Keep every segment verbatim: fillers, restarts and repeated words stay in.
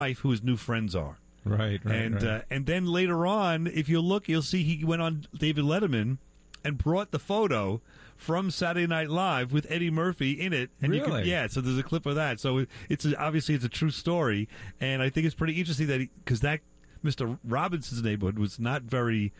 wife who his new friends are. Right, right, and right. Uh, and then later on, if you look, you'll see he went on David Letterman and brought the photo from Saturday Night Live with Eddie Murphy in it. And you Really? can, yeah, so there's a clip of that. So it, it's a, obviously it's a true story, and I think it's pretty interesting that because that Mister Robinson's neighborhood was not very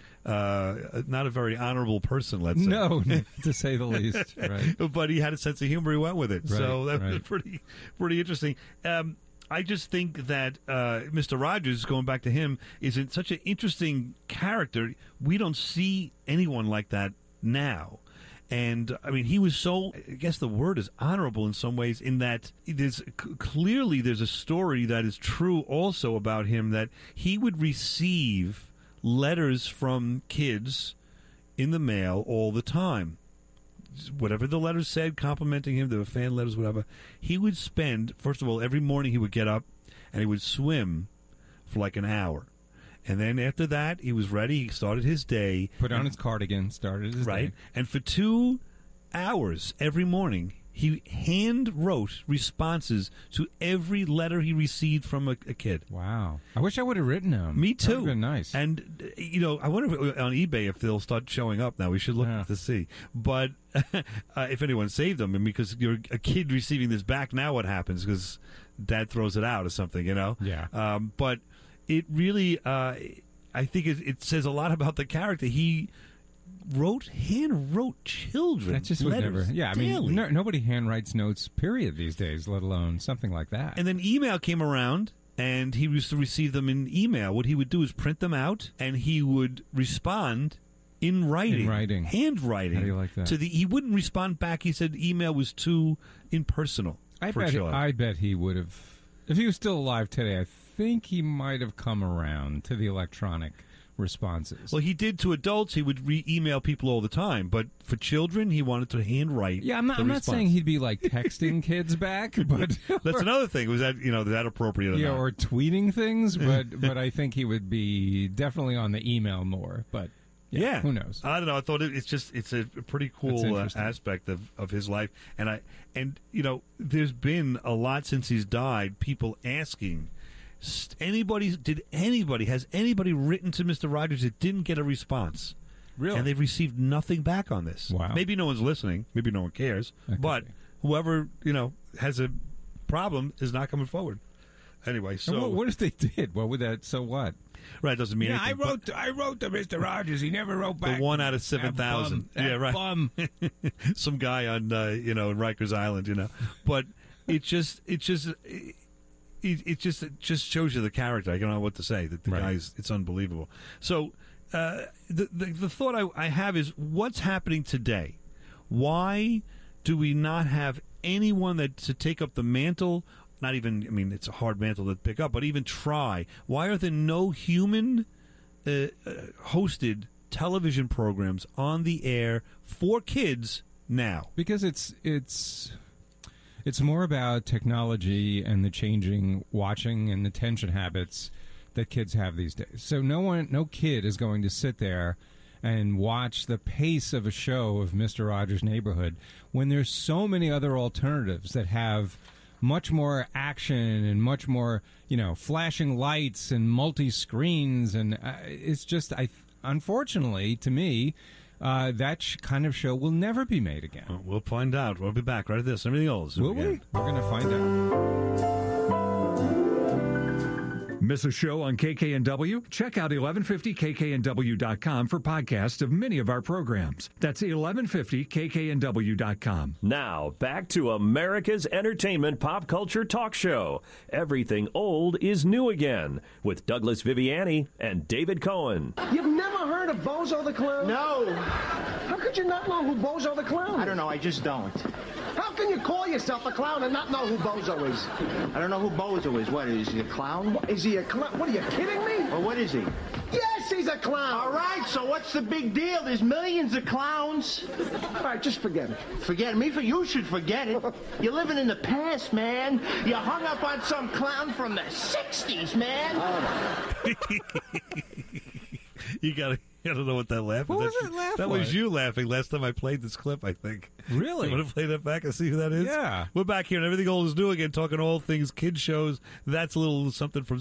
uh, not a very honorable person. Let's say. No, to say the least. Right. But he had a sense of humor. He went with it. Right, so that right. was pretty pretty interesting. Um, I just think that uh, Mister Rogers, going back to him, is in such an interesting character. We don't see anyone like that now. And, I mean, he was so, I guess the word is honorable in some ways, in that there's c- clearly there's a story that is true also about him, that he would receive letters from kids in the mail all the time. Whatever the letters said, complimenting him, there were fan letters, whatever. He would spend, first of all, every morning he would get up and he would swim for like an hour. And then after that, he was ready. He started his day. Put on his cardigan, started his Right. day. And for two hours every morning, he hand wrote responses to every letter he received from a, a kid. Wow. I wish I would have written them. Me That too. would have been nice. And, uh, you know, I wonder if, on eBay if they'll start showing up now. We should look Yeah. to see. But uh, if anyone saved them, and because you're a kid receiving this back, now what happens? Because dad throws it out or something, you know? Yeah. Um, but it really, uh, I think it, it says a lot about the character. He wrote, hand wrote children. That just would letters never. Yeah, I daily. mean, no, nobody handwrites notes, period, these days, let alone something like that. And then email came around, and he used to receive them in email. What he would do is print them out, and he would respond in writing, In writing. handwriting. How do you like that? To the, he wouldn't respond back. He said email was too impersonal. I for bet. children. I bet he would have. If he was still alive today, I think he might have come around to the electronic responses. Well, he did to adults. He would re-email people all the time, but for children, he wanted to handwrite. yeah, I'm not. the I'm not response. saying he'd be like texting kids back, but That's another thing. Was that you know that appropriate? Or yeah, not? or tweeting things. But but I think he would be definitely on the email more. But yeah, Yeah, who knows? I don't know. I thought it, it's just it's a pretty That's cool uh, interesting. aspect of, of his life, and I and you know, there's been a lot since he's died. People asking, st- anybody did anybody has anybody written to Mister Rogers that didn't get a response? Really? And they've received nothing back on this. Wow. Maybe no one's listening. Maybe no one cares. That could But be. whoever you know has a problem is not coming forward. Anyway, so And what, what if they did? What would that? So what? right doesn't mean anything. but- I wrote to Mister Rogers. He never wrote back. The one out of seven thousand. Yeah, right. Bum. Some guy on uh, you know in Rikers Island, you know. But it just it just it, it just it just shows you the character. I don't know what to say. That the Right. guy's it's unbelievable. So uh, the, the the thought I, I have is what's happening today. Why do we not have anyone that to take up the mantle? Not even. I mean, it's a hard mantle to pick up, but even try. Why are there no human uh, uh, hosted television programs on the air for kids now? Because it's it's it's more about technology and the changing watching and attention habits that kids have these days. So no one, no kid is going to sit there and watch the pace of a show of Mister Rogers' Neighborhood when there's so many other alternatives that have much more action and much more, you know, flashing lights and multi-screens. And uh, it's just, I, unfortunately, to me, uh, that sh- kind of show will never be made again. Well, we'll find out. We'll be back right at this. Everything else. Will we? again. We're going to find out. Miss a show on K K N W? Check out eleven fifty K K N W dot com for podcasts of many of our programs. That's eleven fifty K K N W dot com. Now, back to America's entertainment pop culture talk show. Everything old is new again with Douglas Viviani and David Cohen. You've never heard of Bozo the Clown? No, How could you not know who Bozo the Clown is? I don't know. I just don't. How can you call yourself a clown and not know who Bozo is? I don't know who Bozo is. What, is he a clown? Is he a clown? What, are you kidding me? Or what is he? Yes, he's a clown. All right, so what's the big deal? There's millions of clowns. All right, just forget it. Forget me, for you should forget it. You're living in the past, man. You hung up on some clown from the sixties, man. You gotta I don't know what that laugh What was. was that laugh That was like? you laughing last time I played this clip, I think. Really? You want to play that back and see who that is? Yeah. We're back here and Everything Old is New again, talking all things kid shows. That's a little something from